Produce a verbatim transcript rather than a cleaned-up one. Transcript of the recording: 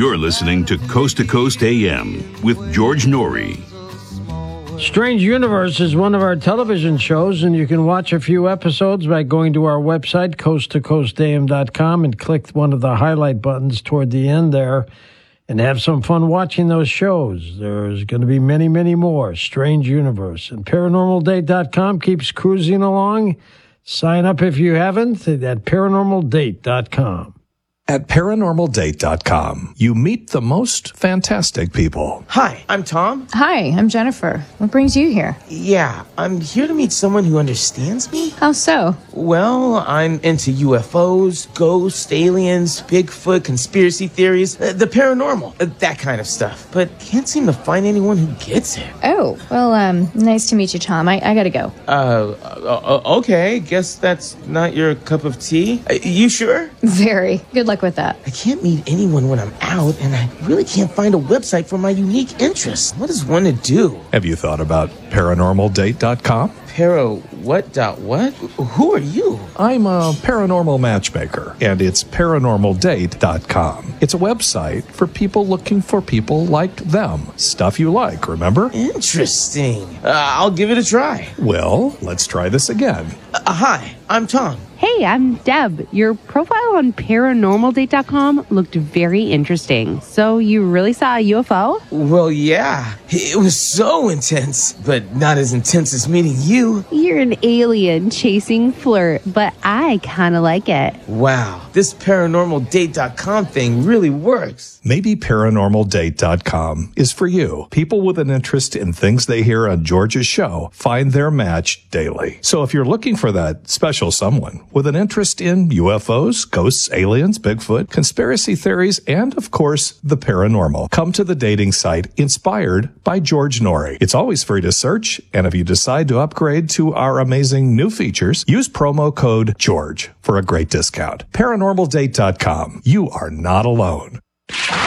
You're listening to Coast to Coast A M with George Norrie. Strange Universe is one of our television shows, and you can watch a few episodes by going to our website, coast to coast a m dot com, and click one of the highlight buttons toward the end there, and have some fun watching those shows. There's going to be many, many more. Strange Universe. And paranormal date dot com keeps cruising along. Sign up if you haven't at paranormal date dot com. At paranormal date dot com, you meet the most fantastic people. Hi, I'm Tom. Hi, I'm Jennifer. What brings you here? Yeah, I'm here to meet someone who understands me. How so? Well, I'm into U F Os, ghosts, aliens, Bigfoot, conspiracy theories, uh, the paranormal, uh, that kind of stuff. But can't seem to find anyone who gets it. Oh, well, um, nice to meet you, Tom. I, I gotta go. Uh, uh, okay, guess that's not your cup of tea. Uh, you sure? Very. Good luck with that. I can't meet anyone when I'm out, and I really can't find a website for my unique interests. What is one to do? Have you thought about paranormal date dot com? Para what dot what? Who are you? I'm a paranormal matchmaker, and it's paranormal date dot com. It's a website for people looking for people like them. Stuff you like, remember? Interesting. Uh, I'll give it a try. Well, let's try this again. Uh, hi, I'm Tom. Hey, I'm Deb. Your profile on paranormal date dot com looked very interesting. So you really saw a U F O? Well, yeah. It was so intense, but not as intense as meeting you. You're an alien chasing flirt, but I kind of like it. Wow, this paranormal date dot com thing really works. Maybe paranormal date dot com is for you. People with an interest in things they hear on George's show find their match daily. So if you're looking for that special someone with an interest in U F Os, ghosts, aliens, Bigfoot, conspiracy theories, and, of course, the paranormal, come to the dating site inspired by George Norrie. It's always free to search, and if you decide to upgrade to our amazing new features, use promo code GEORGE for a great discount. paranormal date dot com. You are not alone.